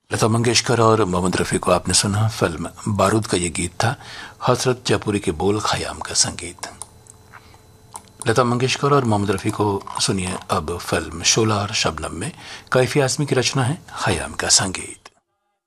लता मंगेशकर और मोहम्मद रफ़ी को आपने सुना। फिल्म बारूद का ये गीत था। हसरत जयपुरी के बोल, खयाम का संगीत। लता मंगेशकर और मोहम्मद रफ़ी को सुनिए अब फिल्म शोला और शबनम में कैफी आज़मी की रचना है, खयाम का संगीत।